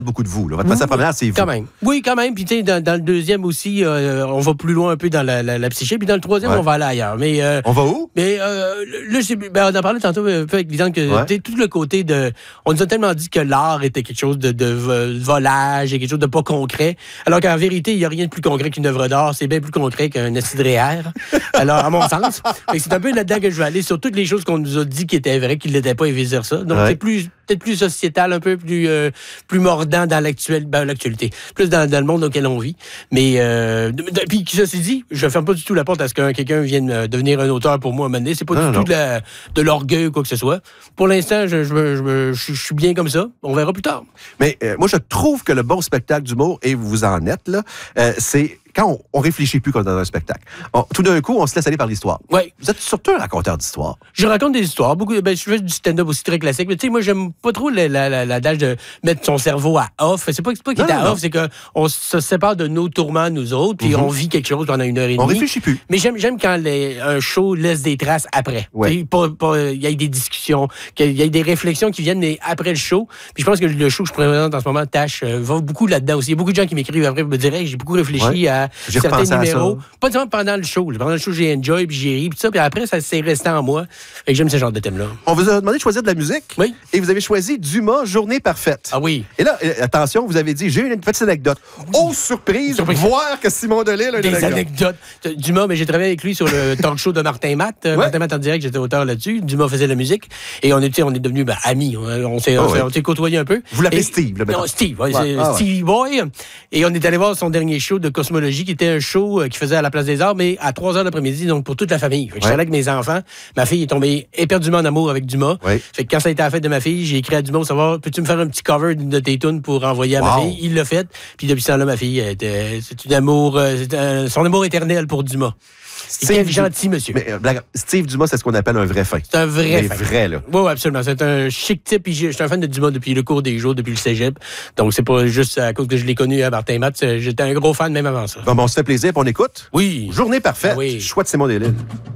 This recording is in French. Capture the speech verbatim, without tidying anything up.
beaucoup de vous. Là. Votre passage première, c'est vous. Quand même. Oui, quand même. Puis, tu sais, dans, dans le deuxième aussi, euh, on va plus loin un peu dans la, la, la psyché. Puis, dans le troisième, ouais. on va aller ailleurs. Mais, euh, on va où? Mais euh, là, ben, on en parlait tantôt un peu avec Lisanne, que ouais. tout le côté de... On nous a tellement dit que l'art était quelque chose de, de volage et quelque chose de pas concret. Alors qu'en vérité, il n'y a rien de plus concret qu'une œuvre d'art. C'est bien plus concret qu'un estridrière. Alors, à mon sens. C'est un peu là-dedans que je vais aller sur toutes les choses qu'on nous a dit qui étaient vraies, qui ne l'étaient pas, et vice-versa. Donc, ouais. c'est plus... peut-être plus sociétal, un peu plus, euh, plus mordant dans l'actuel, ben, l'actualité. Plus dans, dans le monde auquel on vit. Mais, euh, puis, ceci dit, je ne ferme pas du tout la porte à ce que quelqu'un vienne devenir un auteur pour moi à un moment donné. C'est pas non, du non. tout de, la, de l'orgueil ou quoi que ce soit. Pour l'instant, je, je, je, je, je suis bien comme ça. On verra plus tard. Mais euh, moi, je trouve que le bon spectacle d'humour, et vous en êtes, là, euh, c'est quand on, on réfléchit plus comme dans un spectacle. On, tout d'un coup, on se laisse aller par l'histoire. Oui. Vous êtes surtout un raconteur d'histoire. Je raconte des histoires. Beaucoup, ben, je fais du stand-up aussi très classique. Mais tu sais, moi, j'aime pas trop la, la, la, l'adage de mettre son cerveau à off. C'est pas, c'est pas qu'il est à non. off, c'est qu'on se sépare de nos tourments, nous autres, puis mm-hmm. on vit quelque chose pendant une heure et demie. On réfléchit plus. Mais j'aime, j'aime quand les, un show laisse des traces après. Ouais. Il y a des discussions, qu'il y a des réflexions qui viennent mais après le show. Puis je pense que le show que je présente en ce moment, Tâche, euh, va beaucoup là-dedans aussi. Il y a beaucoup de gens qui m'écrivent après me dire hey, j'ai beaucoup réfléchi ouais. à j'ai certains numéros. Pas seulement pendant le show. Pendant le show, j'ai enjoy, puis j'ai ri, puis ça. Puis après, ça s'est resté en moi. Et j'aime ce genre de thème-là. On vous a demandé de choisir de la musique. Oui. Et vous avez choisi Dumas, Journée parfaite. Ah oui. Et là, attention, vous avez dit, j'ai une petite anecdote. Oh, surprise, surprise. Voir que Simon Delille a une Des anecdote. anecdotes. Dumas, mais j'ai travaillé avec lui sur le talk show de Martin Matt. Ouais. Martin Matt en direct, j'étais auteur là-dessus. Dumas faisait la musique. Et on était, on est devenus ben, amis. On, on s'est, oh, on, ouais. on s'est côtoyés un peu. Vous l'appelez et, Steve, le Non, Steve. Ouais, ouais. Ah, Stevie Boy. Et on est allé voir son dernier show de Cosmologie, qui était un show qu'il faisait à la Place des Arts, mais à trois heures l'après-midi, donc pour toute la famille. Fait que ouais. J'étais là avec mes enfants. Ma fille est tombée éperdument en amour avec Dumas. Ouais. Fait que quand ça a été à la fête de ma fille, j'ai écrit à Dumas pour savoir, peux-tu me faire un petit cover de tes tunes pour envoyer à wow. ma fille? Il l'a fait. Puis depuis ce temps-là, ma fille, était, c'est une amour, c'est un, son amour éternel pour Dumas. C'est quel gentil, monsieur. Mais, euh, Steve Dumas, c'est ce qu'on appelle un vrai fin. C'est un vrai mais fin. vrai, là. Oui, oui, absolument. C'est un chic type. Je suis un fan de Dumas depuis le cours des jours, depuis le cégep. Donc, c'est pas juste à cause que je l'ai connu à Martin Matt. J'étais un gros fan même avant ça. Bon, bon on se fait plaisir, puis on écoute. Oui. Journée parfaite. Oui. Choix de Simon Delille.